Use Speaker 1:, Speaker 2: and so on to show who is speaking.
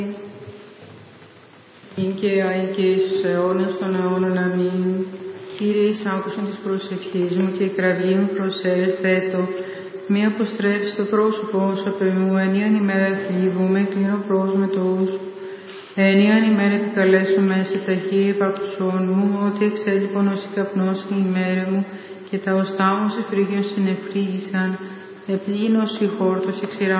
Speaker 1: Ειν και αεί και εις τους αιώνας των αιώνων. Αμήν. Κύριε, εις άκουσον της προσευχής μου και η κραυγή μου προσέφετο. Μη αποστρέψει το πρόσωπό σου απ' εμού, ενίαν ημέρα θλίβομαι, κλείνω πρόσμετος. Ενίαν ημέρα επικαλέσω μέσα ταχύ επαψών μου, ότι εξέλιπον ως η καπνός η ημέρα μου, και τα οστά μου σε φρίγιον συνεφρύγησαν. Επλήνω η χόρτος, η ξηρά